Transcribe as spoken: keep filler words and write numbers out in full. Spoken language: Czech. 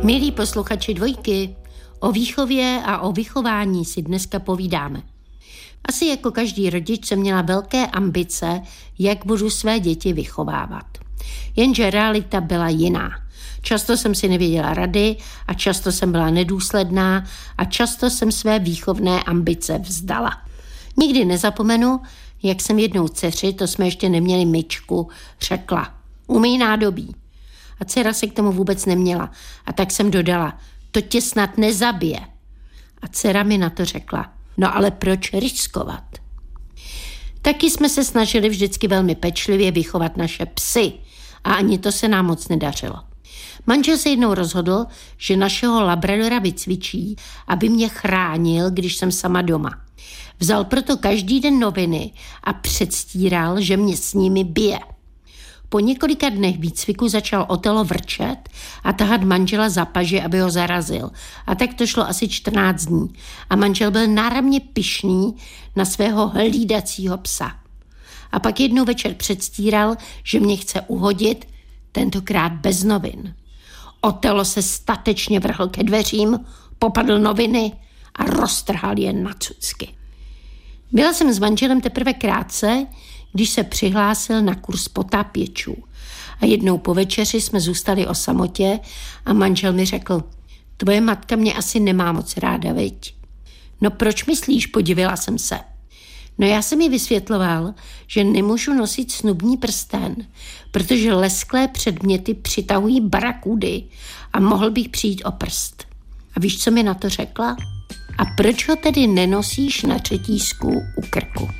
Milí posluchači Dvojky, o výchově a o vychování si dneska povídáme. Asi jako každý rodič jsem měla velké ambice, jak budu své děti vychovávat. Jenže realita byla jiná. Často jsem si nevěděla rady a často jsem byla nedůsledná a často jsem své výchovné ambice vzdala. Nikdy nezapomenu, jak jsem jednou dceři, to jsme ještě neměli myčku, řekla: umyj nádobí. A dcera se k tomu vůbec neměla. A tak jsem dodala: to tě snad nezabije. A dcera mi na to řekla: no ale proč riskovat? Taky jsme se snažili vždycky velmi pečlivě vychovat naše psy a ani to se nám moc nedařilo. Manžel se jednou rozhodl, že našeho labradora vycvičí, aby mě chránil, když jsem sama doma. Vzal proto každý den noviny a předstíral, že mě s nimi bije. Po několika dnech výcviku začal Otelo vrčet a tahat manžela za paži, aby ho zarazil. A tak to šlo asi čtrnáct dní. A manžel byl náramně pyšný na svého hlídacího psa. A pak jednou večer předstíral, že mě chce uhodit, tentokrát bez novin. Otelo se statečně vrhl ke dveřím, popadl noviny a roztrhal je na cucky. Byla jsem s manželem teprve krátce, když se přihlásil na kurz potápěčů. A jednou po večeři jsme zůstali o samotě a manžel mi řekl: tvoje matka mě asi nemá moc ráda, viď? No proč myslíš, podivila jsem se. No já jsem jí vysvětloval, že nemůžu nosit snubní prsten, protože lesklé předměty přitahují barakudy a mohl bych přijít o prst. A víš, co mi na to řekla? A proč ho tedy nenosíš na řetízku u krku?